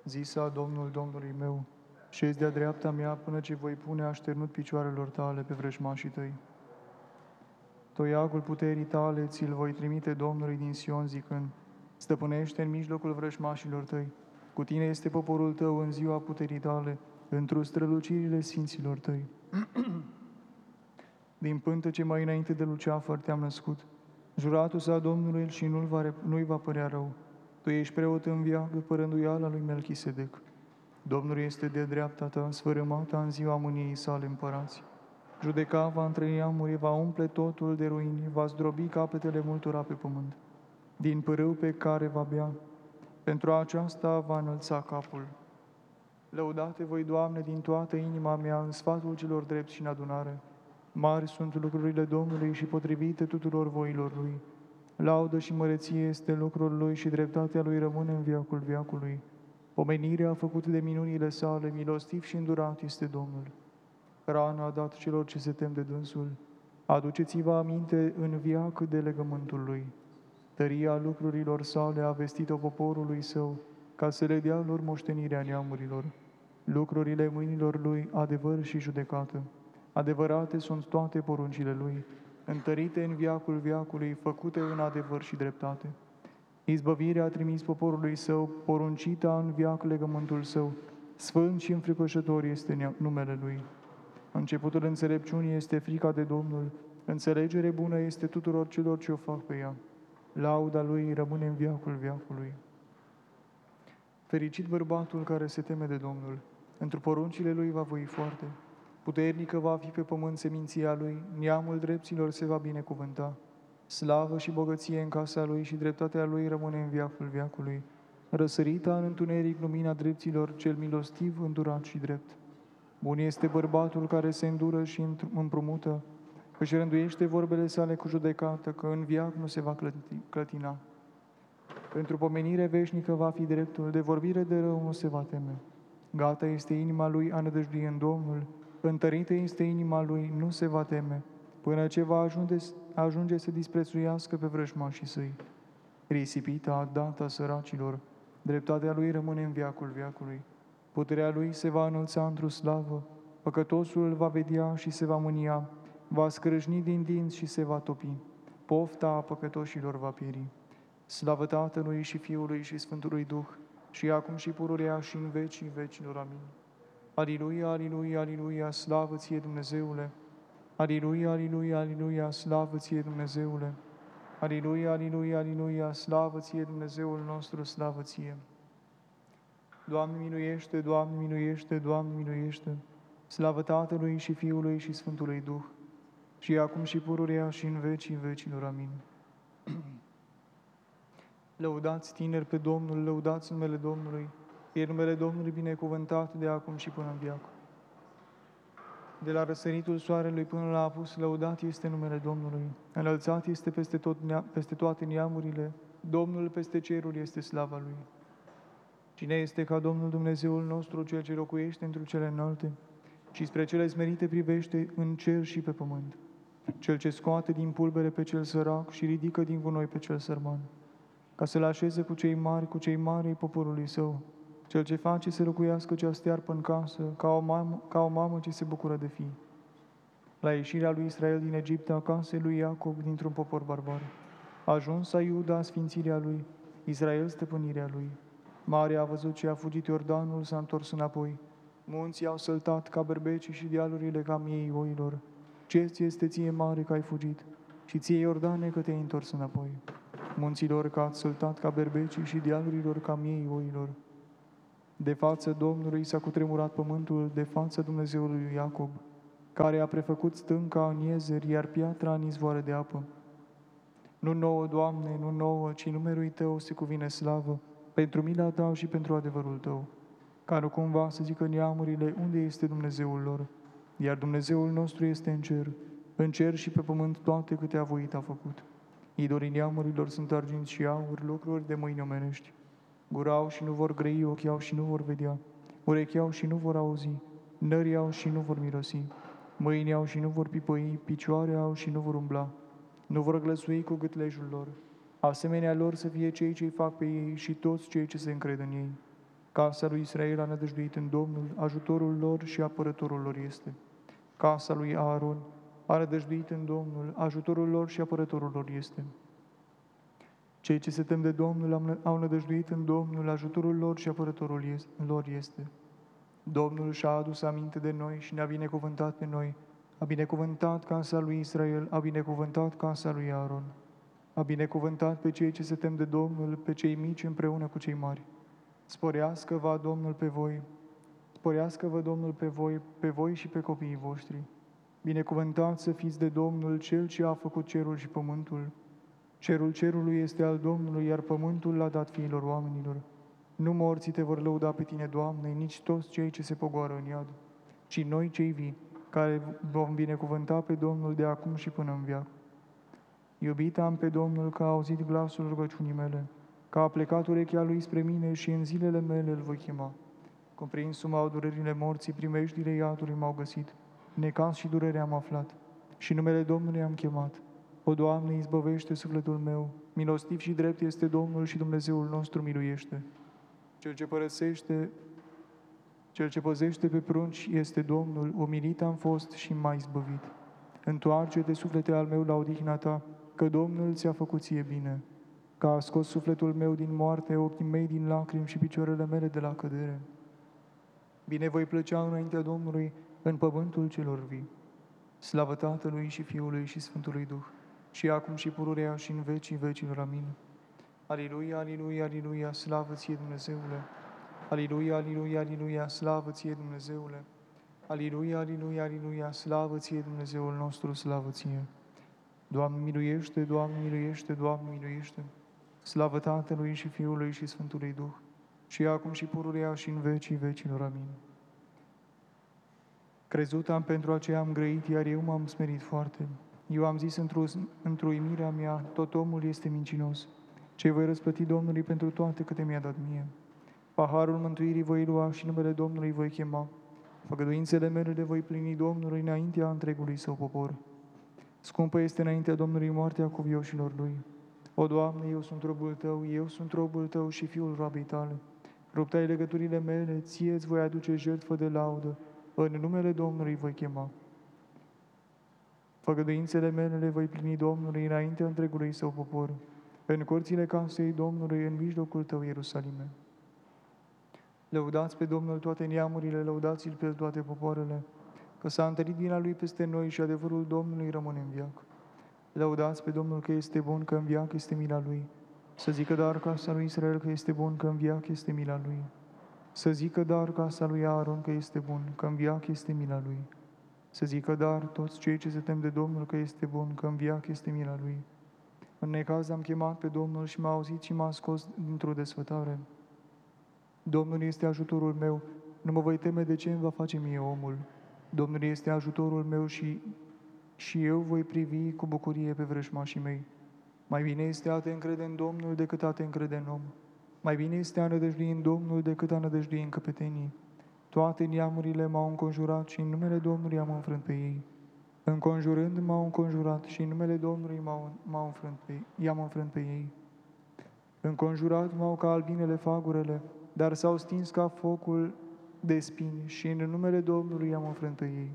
Zisa Domnul Domnului meu, șezi de-a dreapta mea până ce voi pune așternut picioarelor tale pe vrăjmașii tăi. Toiagul puterii tale ți-l voi trimite Domnului din Sion zicând, stăpânește în mijlocul vrăjmașilor tăi. Cu tine este poporul tău în ziua puterii tale, într-o strălucirile sfinților tăi. Din pântă ce mai înainte de luceafăr te-am născut, juratul sa Domnului și nu-i va părea rău. Tu ești preot în viață, părânduiala lui Melchisedec. Domnul este de dreapta ta, sfărâmata în ziua mâniei sale împărați. Judeca va între neamuri, va umple totul de ruini, va zdrobi capetele multora pe pământ. Din pârâu pe care va bea, pentru aceasta va înălța capul. Lăudate voi, Doamne, din toată inima mea, în sfatul celor drepți și în adunare. Mari sunt lucrurile Domnului și potrivite tuturor voilor Lui. Laudă și măreție este lucrul Lui și dreptatea Lui rămâne în veacul veacului. Pomenirea a făcut de minunile sale, milostiv și îndurat este Domnul. Hrana a dat celor ce se tem de dânsul. Aduceți-vă aminte în viac de legământul Lui. Tăria lucrurilor sale a vestit-o poporului Său, ca să le dea lor moștenirea neamurilor. Lucrurile mâinilor Lui, adevăr și judecată. Adevărate sunt toate poruncile Lui, întărite în viacul veacului, făcute în adevăr și dreptate. Izbăvirea a trimis poporului Său, poruncita în viac legământul Său. Sfânt și înfricoșător este numele Lui. Începutul înțelepciunii este frica de Domnul, înțelegere bună este tuturor celor ce o fac pe ea. Lauda Lui rămâne în viacul veacului. Fericit bărbatul care se teme de Domnul, într poruncile Lui va voi foarte. Puternică va fi pe pământ seminția Lui, neamul drepților se va binecuvânta. Slavă și bogăție în casa Lui și dreptatea Lui rămâne în viacul veacului. Răsărita în întuneric lumina drepților, cel milostiv, îndurat și drept. Bun este bărbatul care se îndură și împrumută, își rânduiește vorbele sale cu judecată, că în viac nu se va clătina. Pentru pomenire veșnică va fi dreptul, de vorbire de rău nu se va teme. Gata este inima lui a nădăjdui în Domnul, întărită este inima lui, nu se va teme, până ce va ajunge să disprețuiască pe vrăjmașii săi. Risipita a data săracilor, dreptatea lui rămâne în viacul veacului. Puterea lui se va înălța într-o slavă, păcătosul îl va vedea și se va mânia, va scrâșni din dinți și se va topi. Pofta a păcătoșilor va pieri. Slavă Tatălui și Fiului și Sfântului Duh, și acum și pururea și în vecii vecilor. Amin. Aliluia, aliluia, aliluia, slavă ție, Dumnezeule! Aliluia, aliluia, aliluia, slavă ție, Dumnezeule! Aliluia, aliluia, aliluia, slavă ție, Dumnezeul nostru, slavă ție! Doamne miluiește, Doamne miluiește, Doamne miluiește! Slavă Tatălui și Fiului și Sfântului Duh, și acum și pururea și în vecii vecilor. Amin. Lăudați, tineri, pe Domnul, lăudați numele Domnului, e numele Domnului binecuvântat de acum și până în veac. De la răsăritul soarelui până la apus, lăudat este numele Domnului, înălțat este peste toate neamurile, Domnul peste ceruri este slava Lui. Cine este ca Domnul Dumnezeul nostru, Cel ce locuiește într cele înalte, și spre cele smerite privește în cer și pe pământ, Cel ce scoate din pulbere pe cel sărac și ridică din gunoi pe cel sărman, ca să-l așeze cu cei mari ai poporului Său, Cel ce face să locuiască cea stearpă în casă, ca o mamă ce se bucură de fii. La ieșirea lui Israel din Egipt, a casei lui Iacob dintr-un popor barbar, a ajuns a Iuda sfințirea lui, Israel stăpânirea lui. Marea a văzut ce a fugit Iordanul, s-a întors înapoi. Munții au săltat ca berbecii și dealurile ca miei oilor. Ce-ți este ție, mare, că ai fugit? Și ție, Iordane, că te-ai întors înapoi. Munților că ați săltat ca berbecii și dealurilor ca miei oilor. De față Domnului s-a cutremurat pământul, de față Dumnezeului lui Iacob, care a prefăcut stânca în iezeri, iar piatra în izvoare de apă. Nu nouă, Doamne, nu nouă, ci numerului Tău se cuvine slavă, pentru mila Ta și pentru adevărul Tău, ca nu cumva să zică neamurile unde este Dumnezeul lor, iar Dumnezeul nostru este în cer și pe pământ toate câte a voit a făcut. Idorii neamurilor sunt argint și aur, lucruri de mâini omenești. Gura au și nu vor grăi, ochi au și nu vor vedea, urechi au și nu vor auzi, nări au și nu vor mirosi, mâini au și nu vor pipăi, picioare au și nu vor umbla, nu vor glăsui cu gâtlejul lor. Asemenea lor să fie cei ce-i fac pe ei și toți cei ce se încred în ei. Casa lui Israel a nădăjduit în Domnul, ajutorul lor și apărătorul lor este. Casa lui Aaron a nădăjduit în Domnul, ajutorul lor și apărătorul lor este. Cei ce se tem de Domnul au nădăjduit în Domnul, ajutorul lor și apărătorul lor este. Domnul și-a adus aminte de noi și ne-a binecuvântat pe noi. A binecuvântat casa lui Israel, a binecuvântat casa lui Aaron. A binecuvântat pe cei ce se tem de Domnul, pe cei mici împreună cu cei mari. Sporească-vă Domnul pe voi, sporească-vă Domnul pe voi și pe copiii voștri. Binecuvântați să fiți de Domnul, Cel ce a făcut cerul și pământul. Cerul cerului este al Domnului, iar pământul l-a dat fiilor oamenilor. Nu morții te vor lăuda pe tine, Doamne, nici toți cei ce se pogoară în iad, ci noi cei vii, care vom binecuvânta pe Domnul de acum și până în veac. Iubit am pe Domnul că a auzit glasul rugăciunii mele, că a plecat urechea Lui spre mine și în zilele mele îl voi chema. Cuprinsul m-au durerile morții, primejdile iadului m-au găsit. Necaz și durere am aflat și numele Domnului am chemat. O, Doamne, izbăvește sufletul meu, milostiv și drept este Domnul și Dumnezeul nostru miluiește. Cel ce păzește pe prunci este Domnul, umilit am fost și m-a izbăvit. Întoarce-te, suflete al meu, la odihna ta, că Domnul ți-a făcut ție bine, că a scos sufletul meu din moarte, ochii mei din lacrimi și picioarele mele de la cădere. Bine voi plăcea înaintea Domnului în pământul celor vii. Slavă Tatălui și Fiului și Sfântului Duh, și acum și pururea și în vecii vecilor. Amin. Aliluia, aliluia, aliluia, slavă ție, Dumnezeule! Aliluia, aliluia, aliluia, slavă ție, Dumnezeule! Aliluia, aliluia, aliluia, slavă ție, Dumnezeul nostru, slavă ție! Doamne miluiește, Doamne miluiește, Doamne miluiește! Slavă Tatălui și Fiului și Sfântului Duh, și acum și pururea și în vecii vecilor. Amin. Crezut am, pentru aceea am grăit, iar eu m-am smerit foarte. Eu am zis într-uimirea mea, tot omul este mincinos. Ce voi răsplăti Domnului pentru toate câte mi-a dat mie? Paharul mântuirii voi lua și numele Domnului voi chema. Făgăduințele mele le voi plini Domnului înaintea întregului său popor. Scumpă este înaintea Domnului moartea cuvioșilor lui. O, Doamne, eu sunt robul Tău și fiul roabei Tale. Rupt ai legăturile mele, Ție îți voi aduce jertfă de laudă, în numele Domnului voi chema. Făgăduințele mele le voi plini Domnului înaintea întregului său popor, în curțile casei Domnului, în mijlocul Tău, Ierusalime. Lăudați pe Domnul toate neamurile, lăudați-L pe toate popoarele, că s-a întărit vina Lui peste noi și adevărul Domnului rămâne în veac. Lăudați pe Domnul că este bun, că în veac este mila Lui. Să zică dar casa lui Israel că este bun, că în veac este mila Lui. Să zică dar casa lui Aaron că este bun, că în veac este mila Lui. Să zică dar toți cei ce se tem de Domnul că este bun, că în veac este mila Lui. În necaz am chemat pe Domnul și m-a auzit și m-a scos dintr-o desfătare. Domnul este ajutorul meu, nu mă voi teme de ce îmi va face mie omul. Domnul este ajutorul meu și eu voi privi cu bucurie pe vrăjmașii mei. Mai bine este a te încrede în Domnul decât a te încrede în om. Mai bine este a nădăjdui în Domnul decât a nădăjdui în căpetenii. Toate neamurile m-au înconjurat și în numele Domnului am înfrânt pe ei. Înconjurând m-au înconjurat și în numele Domnului i-am înfrânt pe ei. Înconjurat m-au ca albinele fagurele, dar s-au stins ca focul de spini și în numele Domnului i-am înfrânt pe ei.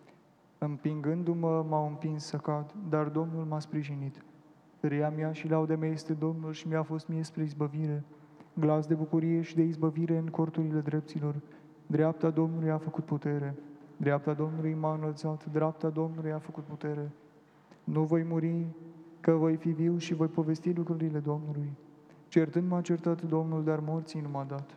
Împingându-mă, m-au împins să cad, dar Domnul m-a sprijinit. Tăria mea și lauda mea este Domnul și mi-a fost mie spre izbăvire. Glas de bucurie și de izbăvire în corturile drepților. Dreapta Domnului a făcut putere. Dreapta Domnului m-a înălțat, dreapta Domnului a făcut putere. Nu voi muri, că voi fi viu și voi povesti lucrurile Domnului. Certând m-a certat Domnul, dar morții nu m-a dat.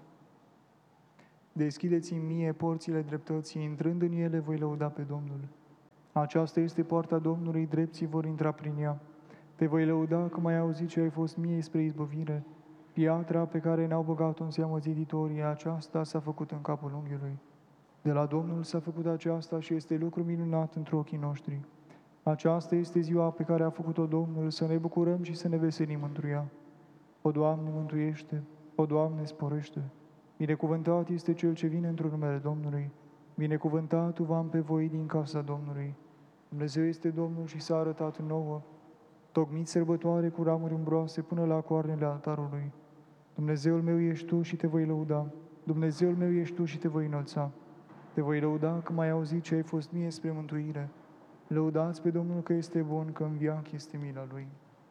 Deschideți-mi mie porțile dreptății, intrând în ele voi lăuda pe Domnul. Aceasta este poarta Domnului, drepții vor intra prin ea. Te voi lăuda că m-ai auzit ce ai fost mie spre izbăvire. Piatra pe care ne-au băgat-o în seamă ziditorii, aceasta s-a făcut în capul unghiului. De la Domnul s-a făcut aceasta și este lucru minunat între ochii noștri. Aceasta este ziua pe care a făcut-o Domnul, să ne bucurăm și să ne veselim într-o ea. O, Doamne, mântuiește! O, Doamne, sporește! Binecuvântat este Cel ce vine într-un numele Domnului. Binecuvântat v-am pe voi din casa Domnului. Dumnezeu este Domnul și s-a arătat nouă. Tocmiți sărbătoare cu ramuri umbroase până la coarnele altarului. Dumnezeul meu ești Tu și Te voi lăuda. Dumnezeul meu ești Tu și Te voi înălța. Te voi lăuda că m-ai auzit ce ai fost mie spre mântuire. Lăudați pe Domnul că este bun, că în veac este mila Lui.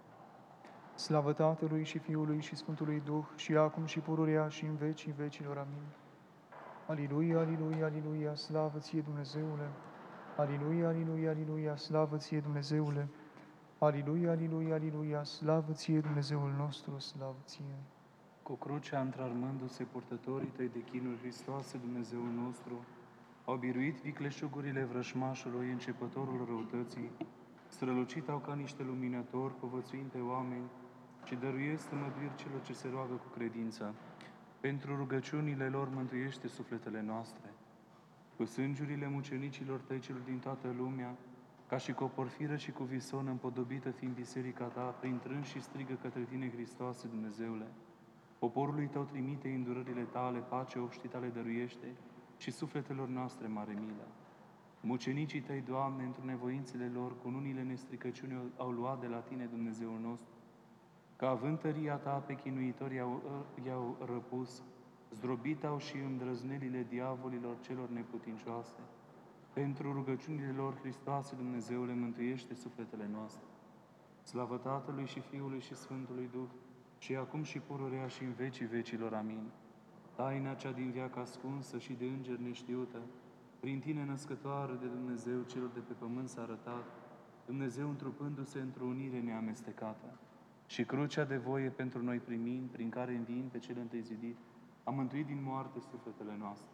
Slavă Tatălui și Fiului și Sfântului Duh, și acum și pururea și în vecii vecilor. Amin. Aliluia, aliluia, aliluia, slavă Ție, Dumnezeule! Aliluia, aliluia, aliluia, slavă Ție, Dumnezeule! Aliluia, aliluia, aliluia, slavă Ție, Dumnezeul nostru, slavă Ție! Cu crucea întrarmându-se purtătorii Tăi de chinuri, Hristoase, Dumnezeul nostru, au biruit vicleșugurile vrășmașului, începătorul răutății, strălucit au ca niște luminători, povățuind pe oameni, și dăruiesc tămăduiri celor ce se roagă cu credință. Pentru rugăciunile lor mântuiește sufletele noastre. Cu sângurile mucenicilor Tăi celor din toată lumea, ca și cu o porfiră și cu vison împodobită fiind biserica Ta, prin trâns și strigă către Tine, Hristoase, Dumnezeule. Poporului Tău trimite îndurările Tale, pace obștii Tale dăruiește și sufletelor noastre mare milă. Mucenicii Tăi, Doamne, într-o nevoințele lor, cu unile nestricăciuni au luat de la Tine, Dumnezeul nostru, că având tăria Ta pe chinuitori i-au răpus, zdrobit au și îndrăznelile diavolilor celor neputincioase. Pentru rugăciunile lor, Hristoase, Dumnezeule, mântuiește sufletele noastre. Slavă Tatălui și Fiului și Sfântului Duh, și acum și pururea și în vecii vecilor. Amin. Taina cea din veac ascunsă și de înger neștiută, prin Tine, născătoare de Dumnezeu celor de pe pământ, s-a arătat, Dumnezeu întrupându-se într-o unire neamestecată. Și crucea de voie pentru noi primind, prin care înviind pe cel întâi zidit, a mântuit din moarte sufletele noastre.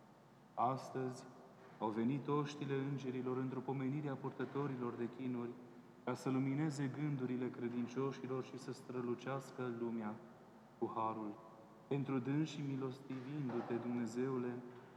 Astăzi au venit oștile îngerilor într-o pomenire a purtătorilor de chinuri, ca să lumineze gândurile credincioșilor și să strălucească lumea cu harul. Pentru dânsi milostivindu-Te, Dumnezeule,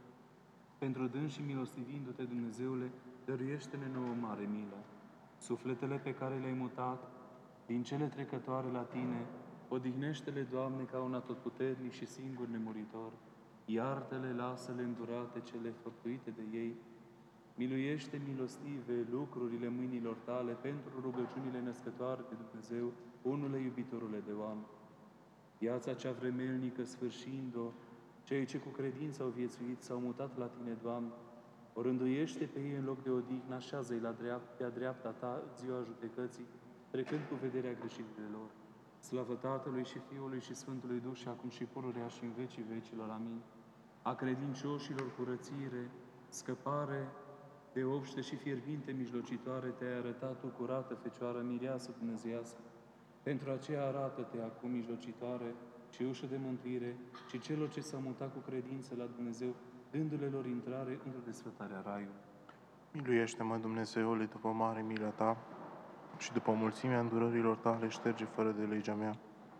dăruiește-ne nouă mare milă. Sufletele pe care le-ai mutat din cele trecătoare la Tine, odihnește-le, Doamne, ca un atotputernic și singur nemuritor. Iartă-le, lasă-le îndurate cele făptuite de ei. Miluiește, milostive, lucrurile mâinilor Tale pentru rugăciunile născătoare de Dumnezeu, unule iubitorule de oameni. Viața cea vremelnică, sfârșind-o, cei ce cu credință au viețuit s-au mutat la Tine, Doamne, o rânduiește pe ei în loc de odihnă, așează-i pe-a dreapta Ta ziua judecății, trecând cu vederea greșelilor lor. Slavă Tatălui și Fiului și Sfântului Duh, și acum și pururea și în vecii vecilor. Amin. A credincioșilor curățire, scăpare de obște și fierbinte mijlocitoare, Te-ai arătat Tu, curată Fecioară, mireasă dumnezeiască. Pentru aceea arată-Te acum, mijlocitoare și ușă de mântuire, și celor ce s-au mutat cu credință la Dumnezeu, dându-le lor intrare într-o desfătare a Raiului. Miluiește-mă, Dumnezeule, după mare mila Ta și după mulțimea îndurărilor Tale, șterge fără de legea mea.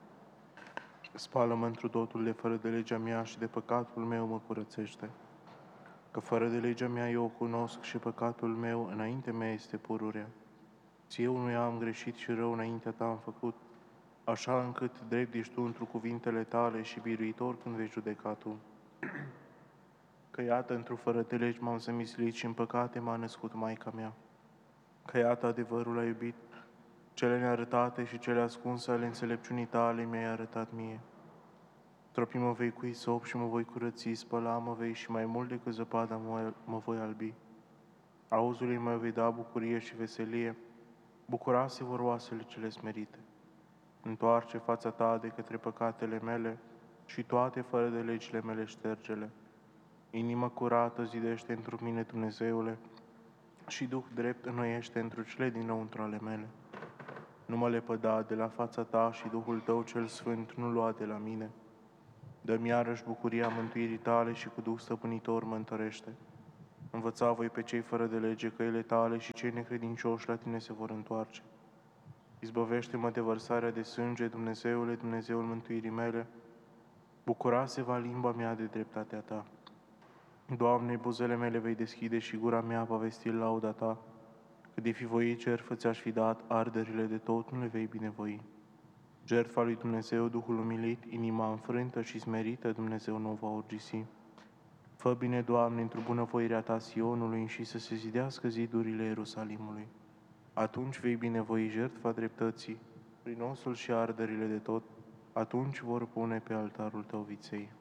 Spală-mă întru totul de fără de legea mea și de păcatul meu mă curățește. Că fără de legea mea eu o cunosc și păcatul meu înainte mea este pururea. Ție unuia am greșit și rău înaintea Ta am făcut, așa încât drept ești Tu întru cuvintele Tale și biruitor când vei judeca Tu. Că iată, într-o fără de legi m-am zămislit și în păcate m-a născut Maica mea. Că iată, adevărul a iubit, cele nearătate și cele ascunse ale înțelepciunii Tale mi-ai arătat mie. Tropi mă vei cu isop și mă voi curăți, spăla mă vei și mai mult decât zăpada mă voi albi. Auzului mă vei da bucurie și veselie, bucurase vor oasele cele smerite. Întoarce fața Ta de către păcatele mele și toate fără de legile mele ștergele. Inima curată zidește într mine, Dumnezeule, și Duh drept înnoiește întru cele dinăuntru ale mele. Nu mă lepăda de la fața Ta și Duhul Tău cel Sfânt nu lua de la mine. Dă-mi iarăși bucuria mântuirii Tale și cu Duh stăpânitor mă întărește. Învăța voi pe cei fără de lege căile Tale și cei necredincioși la Tine se vor întoarce. Izbăvește-mă de vărsarea de sânge, Dumnezeule, Dumnezeul mântuirii mele. Bucura-se va limba mea de dreptatea Ta. Doamne, buzele mele vei deschide și gura mea va vesti lauda Ta. Cât de fi voit jertfă ți-aș fi dat, arderile de tot nu le vei binevoi. Jertfa lui Dumnezeu, Duhul umilit, inima înfrântă și smerită, Dumnezeu nu o va urgisi. Fă bine, Doamne, într-o bunăvoirea Ta Sionului și să se zidească zidurile Ierusalimului. Atunci vei binevoi jertfa dreptății, prinosul și arderile de tot, atunci vor pune pe altarul Tău viței.